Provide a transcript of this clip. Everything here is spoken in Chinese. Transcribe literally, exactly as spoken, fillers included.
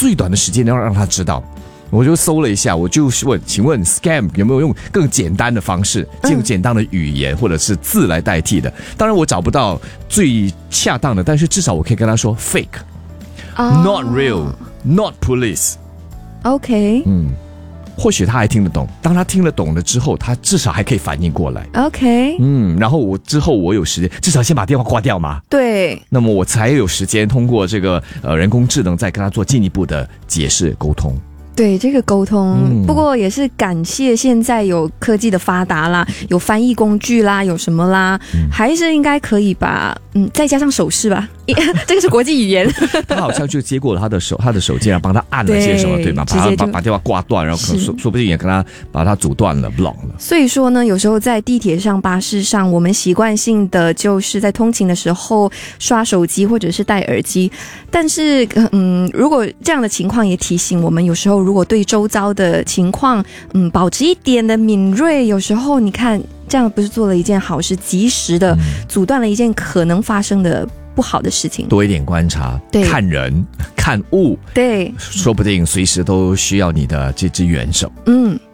最短的时间要让他知道。我就搜了一下，我就问，请问 scam 有没有用更简单的方式，更简单的语言或者是字来代替的？当然我找不到最恰当的，但是至少我可以跟他说 fake、oh. not real, not police。OK， 嗯，或许他还听得懂。当他听得懂了之后，他至少还可以反应过来。 OK， 嗯，然后我之后我有时间，至少先把电话挂掉嘛。 对， 那么我才有时间通过这个呃人工智能再跟他做进一步的解释沟通。 对，这个沟通、嗯、不过也是感谢现在有科技的发达啦，有翻译工具啦，有什么啦、嗯、还是应该可以吧。嗯，再加上手势吧这个是国际语言他好像就接过了他的手他的手机，然后帮他按了些什么， 对, 对吧？把他把把电话挂断，然后说说不定也跟他把他阻断了 block 了。 所以说呢，有时候在地铁上巴士上，我们习惯性的就是在通勤的时候刷手机或者是戴耳机，但是嗯，如果这样的情况也提醒我们，有时候如果对周遭的情况嗯保持一点的敏锐，有时候你看这样不是做了一件好事，及时的阻断了一件可能发生的不好的事情。 多一点观察，看人看物， 对， 说不定随时都需要你的这只援手。 嗯。